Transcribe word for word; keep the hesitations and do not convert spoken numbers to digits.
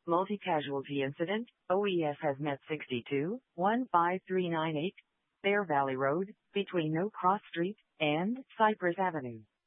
Multi-casualty incident, O E F Hazmat sixty-two, one five three nine eight, Bear Valley Road, between No Cross Street and Cypress Avenue.